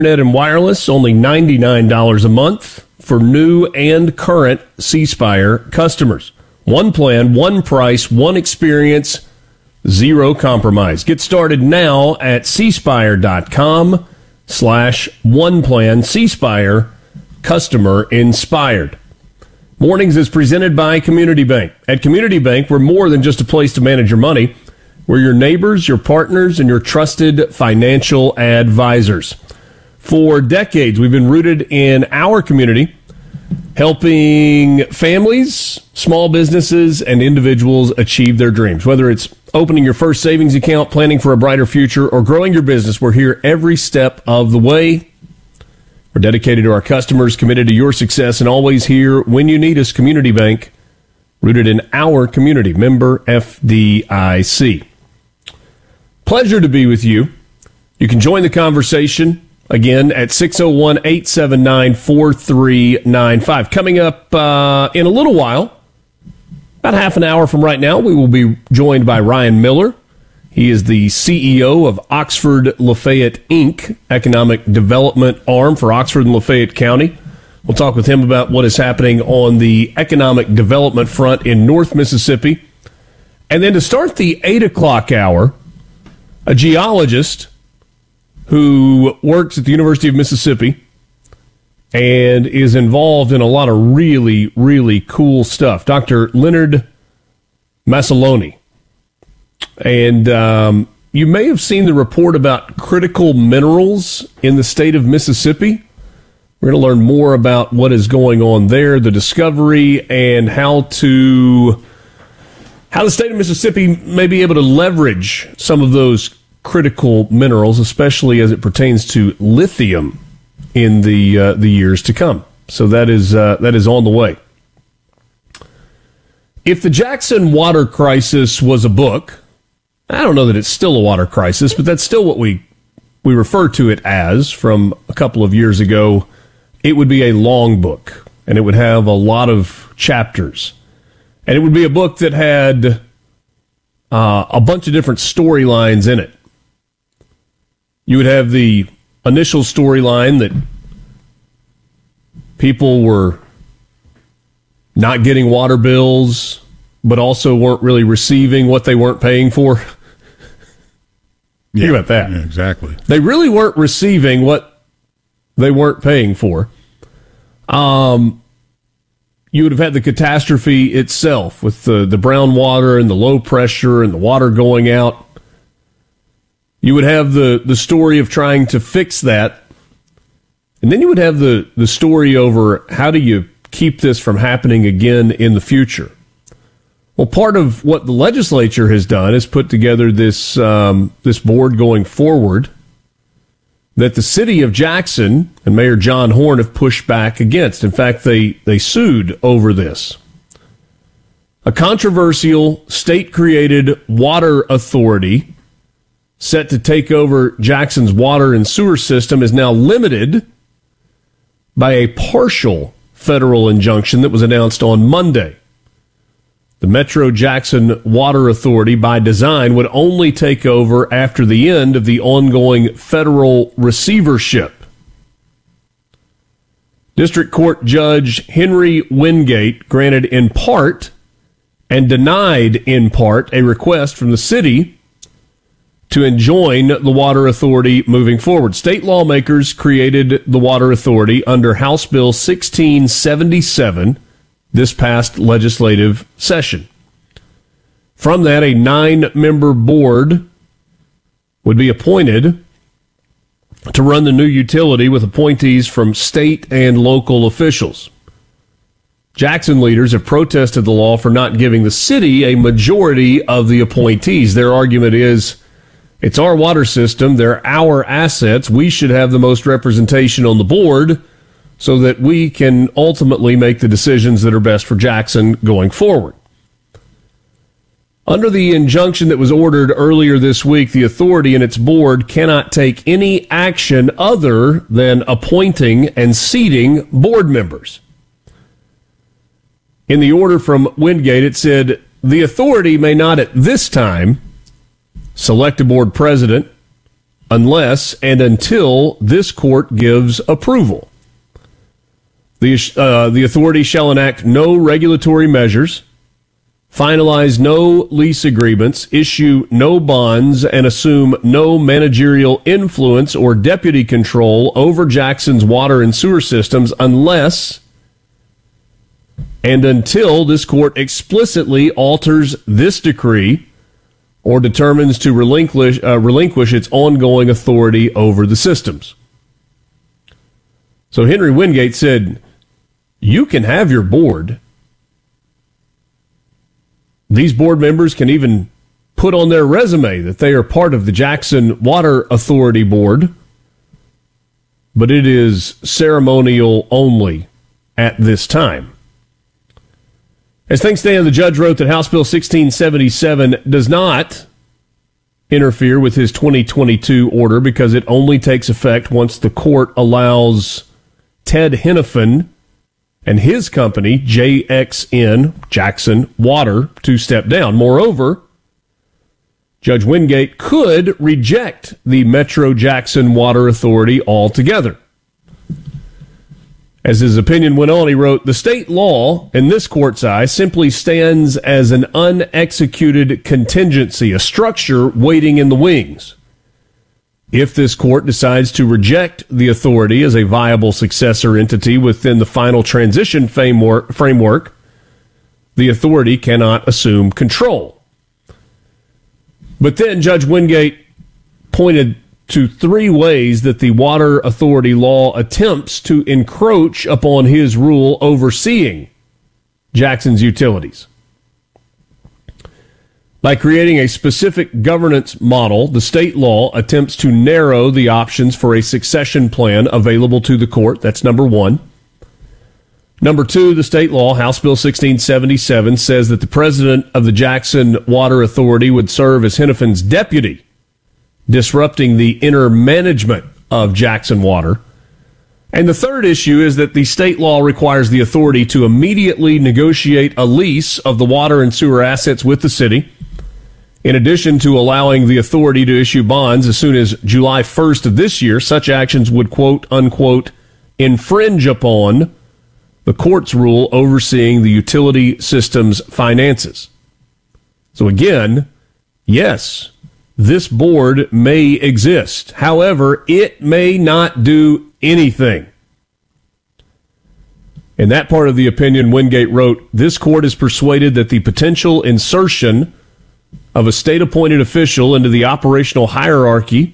Internet and wireless, only $99 a month for new and current C Spire customers. One plan, one price, one experience, zero compromise. Get started now at cspire.com/oneplan. C Spire, customer inspired. Mornings is presented by Community Bank. At Community Bank, we're more than just a place to manage your money. We're your neighbors, your partners, and your trusted financial advisors. For decades, we've been rooted in our community, helping families, small businesses, and individuals achieve their dreams. Whether it's opening your first savings account, planning for a brighter future, or growing your business, we're here every step of the way. We're dedicated to our customers, committed to your success, and always here when you need us. Community Bank, rooted in our community. Member FDIC. Pleasure to be with you. You can join the conversation again at 601-879-4395. Coming up in a little while, about half an hour from right now, we will be joined by Ryan Miller. He is the CEO of Oxford Lafayette, Inc., economic development arm for Oxford and Lafayette County. We'll talk with him about what is happening on the economic development front in North Mississippi. And then to start the 8 o'clock hour, a geologist who works at the University of Mississippi and is involved in a lot of really, really cool stuff. Dr. Leonard Massaloni. And you may have seen the report about critical minerals in the state of Mississippi. We're going to learn more about what is going on there, the discovery, and how the state of Mississippi may be able to leverage some of those critical minerals, especially as it pertains to lithium in the years to come. So that is on the way. If the Jackson water crisis was a book, I don't know that it's still a water crisis, but that's still what we refer to it as from a couple of years ago. It would be a long book, and it would have a lot of chapters. And it would be a book that had a bunch of different storylines in it. You would have the initial storyline that people were not getting water bills, but also weren't really receiving what they weren't paying for. Think about that. Yeah, exactly. They really weren't receiving what they weren't paying for. You would have had the catastrophe itself with the brown water and the low pressure and the water going out. You would have the story of trying to fix that. And then you would have the story over how do you keep this from happening again in the future. Well, part of what the legislature has done is put together this board going forward that the city of Jackson and Mayor John Horn have pushed back against. In fact, they sued over this. A controversial state-created water authority set to take over Jackson's water and sewer system is now limited by a partial federal injunction that was announced on Monday. The Metro Jackson Water Authority, by design, would only take over after the end of the ongoing federal receivership. District Court Judge Henry Wingate granted in part and denied in part a request from the city to enjoin the water authority moving forward. State lawmakers created the water authority under House Bill 1677 this past legislative session. From that, a 9-member board would be appointed to run the new utility with appointees from state and local officials. Jackson leaders have protested the law for not giving the city a majority of the appointees. Their argument is, it's our water system, they're our assets, we should have the most representation on the board so that we can ultimately make the decisions that are best for Jackson going forward. Under the injunction that was ordered earlier this week, the authority and its board cannot take any action other than appointing and seating board members. In the order from Wingate, it said, the authority may not at this time select a board president, unless and until this court gives approval. The authority shall enact no regulatory measures, finalize no lease agreements, issue no bonds, and assume no managerial influence or deputy control over Jackson's water and sewer systems unless and until this court explicitly alters this decree or determines to relinquish its ongoing authority over the systems. So Henry Wingate said, you can have your board. These board members can even put on their resume that they are part of the Jackson Water Authority Board, but it is ceremonial only at this time. As things stand, the judge wrote that House Bill 1677 does not interfere with his 2022 order because it only takes effect once the court allows Ted Henifin and his company, JXN, Jackson Water, to step down. Moreover, Judge Wingate could reject the Metro Jackson Water Authority altogether. As his opinion went on, he wrote, the state law, in this court's eye, simply stands as an unexecuted contingency, a structure waiting in the wings. If this court decides to reject the authority as a viable successor entity within the final transition framework, the authority cannot assume control. But then Judge Wingate pointed to three ways that the Water Authority law attempts to encroach upon his rule overseeing Jackson's utilities. By creating a specific governance model, the state law attempts to narrow the options for a succession plan available to the court. That's number one. Number two, the state law, House Bill 1677, says that the president of the Jackson Water Authority would serve as Henifin's deputy, disrupting the inner management of Jackson Water. And the third issue is that the state law requires the authority to immediately negotiate a lease of the water and sewer assets with the city, in addition to allowing the authority to issue bonds as soon as July 1st of this year. Such actions would, quote, unquote, infringe upon the court's rule overseeing the utility system's finances. So again, yes, this board may exist. However, it may not do anything. In that part of the opinion, Wingate wrote, this court is persuaded that the potential insertion of a state-appointed official into the operational hierarchy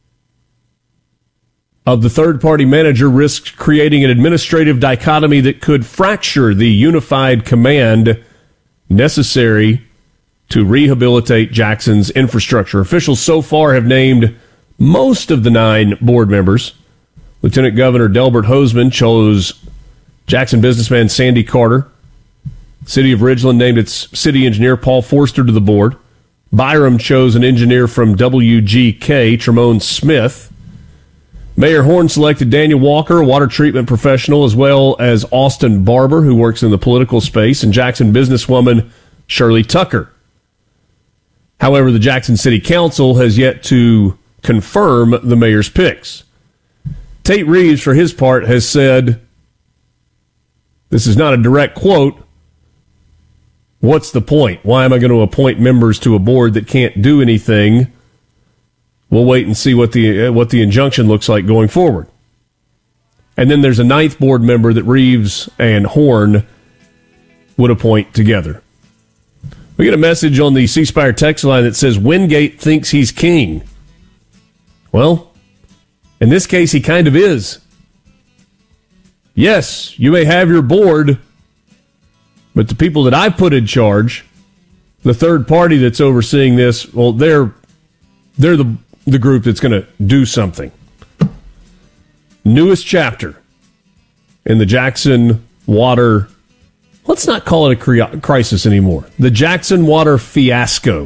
of the third-party manager risks creating an administrative dichotomy that could fracture the unified command necessary to rehabilitate Jackson's infrastructure. Officials so far have named most of the 9 board members. Lieutenant Governor Delbert Hosemann chose Jackson businessman Sandy Carter. City of Ridgeland named its city engineer Paul Forster to the board. Byram chose an engineer from WGK, Tremone Smith. Mayor Horn selected Daniel Walker, a water treatment professional, as well as Austin Barber, who works in the political space, and Jackson businesswoman Shirley Tucker. However, the Jackson City Council has yet to confirm the mayor's picks. Tate Reeves, for his part, has said, this is not a direct quote, what's the point? Why am I going to appoint members to a board that can't do anything? We'll wait and see what the injunction looks like going forward. And then there's a 9th board member that Reeves and Horn would appoint together. We get a message on the C Spire text line that says Wingate thinks he's king. Well, in this case, he kind of is. Yes, you may have your board, but the people that I put in charge, the third party that's overseeing this, well, they're the group that's going to do something. Newest chapter in the Jackson Water, let's not call it a crisis anymore. The Jackson Water fiasco.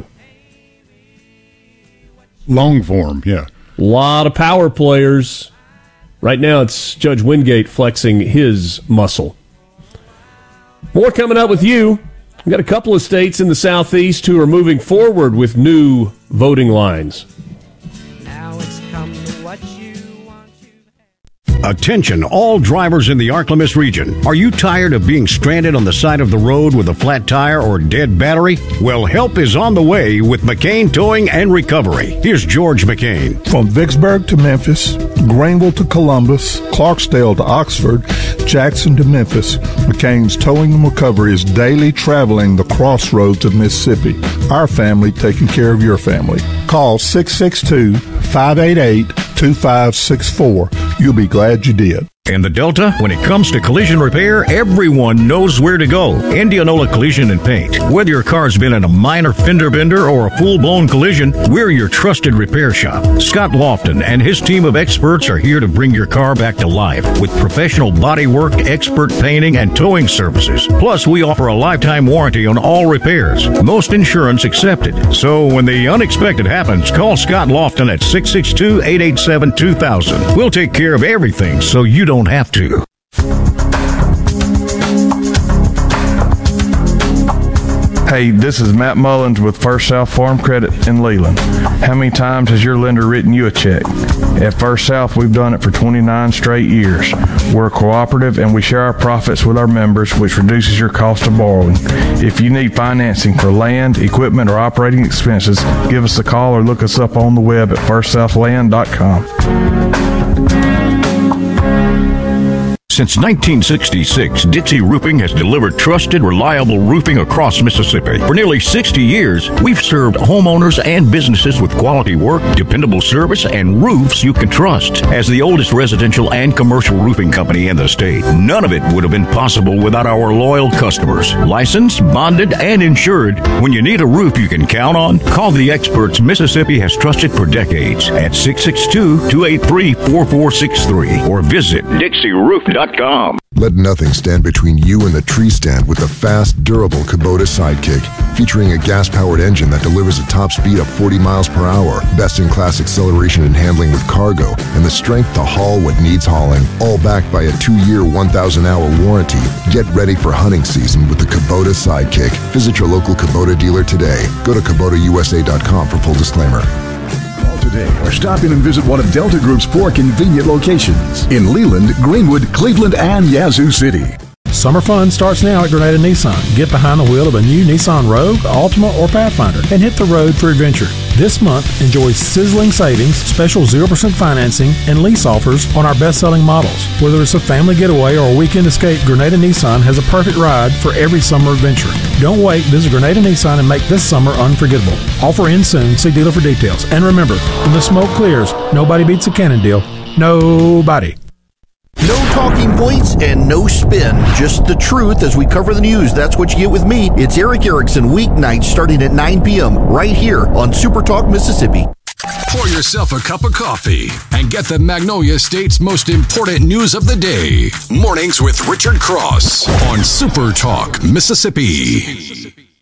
Long form, yeah. A lot of power players. Right now it's Judge Wingate flexing his muscle. More coming up with you. We've got a couple of states in the Southeast who are moving forward with new voting lines. Now it's come Attention, all drivers in the Arklamis region. Are you tired of being stranded on the side of the road with a flat tire or dead battery? Well, help is on the way with McCain Towing and Recovery. Here's George McCain. From Vicksburg to Memphis, Greenville to Columbus, Clarksdale to Oxford, Jackson to Memphis, McCain's Towing and Recovery is daily traveling the crossroads of Mississippi. Our family taking care of your family. Call 662-588-2564. You'll be glad you did. In the Delta, when it comes to collision repair, everyone knows where to go. Indianola Collision and Paint. Whether your car's been in a minor fender bender or a full-blown collision, we're your trusted repair shop. Scott Lofton and his team of experts are here to bring your car back to life with professional body work, expert painting, and towing services. Plus, we offer a lifetime warranty on all repairs. Most insurance accepted. So when the unexpected happens, call Scott Lofton at 662-887-2000. We'll take care of everything so you don't have to. Hey, this is Matt Mullins with First South Farm Credit in Leland. How many times has your lender written you a check? At First South, we've done it for 29 straight years. We're cooperative and we share our profits with our members, which reduces your cost of borrowing. If you need financing for land, equipment, or operating expenses, give us a call or look us up on the web at firstsouthland.com. Since 1966, Dixie Roofing has delivered trusted, reliable roofing across Mississippi. For nearly 60 years, we've served homeowners and businesses with quality work, dependable service, and roofs you can trust. As the oldest residential and commercial roofing company in the state, none of it would have been possible without our loyal customers. Licensed, bonded, and insured. When you need a roof you can count on, call the experts Mississippi has trusted for decades at 662-283-4463 or visit DixieRoof.com. Let nothing stand between you and the tree stand with the fast, durable Kubota Sidekick. Featuring a gas-powered engine that delivers a top speed of 40 miles per hour, best-in-class acceleration and handling with cargo, and the strength to haul what needs hauling, all backed by a 2-year, 1,000-hour warranty. Get ready for hunting season with the Kubota Sidekick. Visit your local Kubota dealer today. Go to KubotaUSA.com for full disclaimer. Today, or stop in and visit one of Delta Group's 4 convenient locations in Leland, Greenwood, Cleveland, and Yazoo City. Summer fun starts now at Grenada Nissan. Get behind the wheel of a new Nissan Rogue, Altima, or Pathfinder and hit the road for adventure. This month, enjoy sizzling savings, special 0% financing, and lease offers on our best-selling models. Whether it's a family getaway or a weekend escape, Grenada Nissan has a perfect ride for every summer adventure. Don't wait. Visit Grenada Nissan and make this summer unforgettable. Offer ends soon. See dealer for details. And remember, when the smoke clears, nobody beats a Cannon deal. Nobody. No talking points and no spin. Just the truth as we cover the news. That's what you get with me. It's Eric Erickson, weeknights starting at 9 p.m. right here on Super Talk Mississippi. Pour yourself a cup of coffee and get the Magnolia State's most important news of the day. Mornings with Richard Cross on Super Talk Mississippi.